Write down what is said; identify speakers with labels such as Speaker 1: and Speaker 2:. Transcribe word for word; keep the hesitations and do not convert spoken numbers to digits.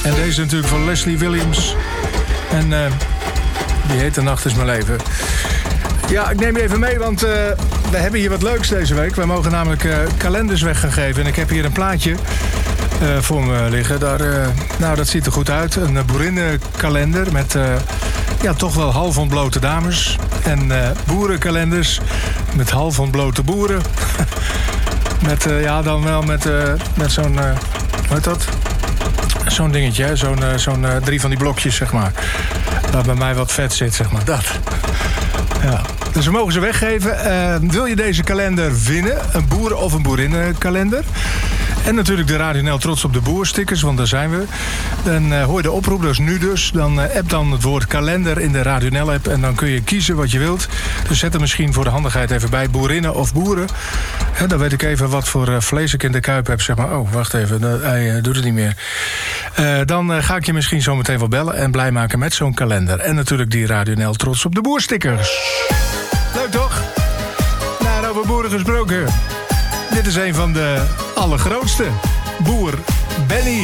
Speaker 1: En deze natuurlijk van Leslie Williams. En uh, die heet De Nacht is mijn leven. Ja, ik neem je even mee, want uh, we hebben hier wat leuks deze week. We mogen namelijk uh, kalenders weg gaan geven. En ik heb hier een plaatje uh, voor me liggen. Daar, uh, nou, dat ziet er goed uit. Een uh, boerinnenkalender met uh, ja, toch wel half ontblote dames. En uh, boerenkalenders met half ontblote boeren. met, uh, ja, dan wel met, uh, met zo'n, uh, hoe heet dat? Zo'n dingetje, hè? Zo'n, uh, zo'n uh, drie van die blokjes, zeg maar. Waar bij mij wat vet zit, zeg maar. Dat. Ja. Dus we mogen ze weggeven. Uh, wil je deze kalender winnen? Een boeren- of een boerinnenkalender? En natuurlijk de Radio N L Trots op de Boer stickers, want daar zijn we. Dan uh, hoor je de oproep, dat is nu dus. Dan uh, app dan het woord kalender in de Radio N L app. En dan kun je kiezen wat je wilt. Dus zet er misschien voor de handigheid even bij boerinnen of boeren. He, dan weet ik even wat voor uh, vlees ik in de kuip heb. Zeg maar, oh, wacht even, dat, hij uh, doet het niet meer. Uh, dan uh, ga ik je misschien zo meteen wel bellen en blij maken met zo'n kalender. En natuurlijk die Radio N L Trots op de Boer stickers. Leuk toch? Nou, over boeren gesproken. Dit is een van de allergrootste. Boer Benny.